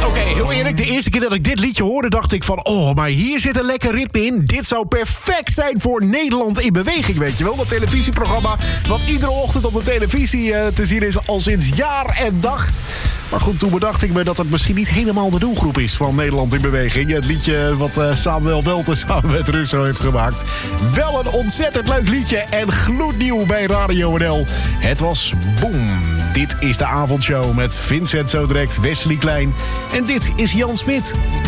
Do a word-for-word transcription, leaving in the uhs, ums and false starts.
Oké, heel eerlijk, de eerste keer dat ik dit liedje hoorde dacht ik van... oh, maar hier zit een lekker ritme in. Dit zou perfect zijn voor Nederland in Beweging, weet je wel. Dat televisieprogramma wat iedere ochtend op de televisie uh, te zien is al sinds jaar en dag. Maar goed, toen bedacht ik me dat het misschien niet helemaal de doelgroep is van Nederland in Beweging. Het liedje wat uh, Samuel Welten samen met Russo heeft gemaakt. Wel een ontzettend leuk liedje en gloednieuw bij Radio N L. Het was Boom. Dit is de avondshow met Vincent Zodirect, Wesley Klein. En dit is Jan Smit.